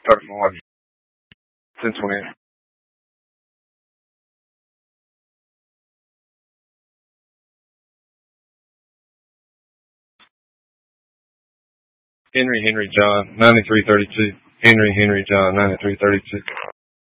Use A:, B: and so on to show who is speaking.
A: started from 11. Since when? Henry John 9332. Henry John 9332.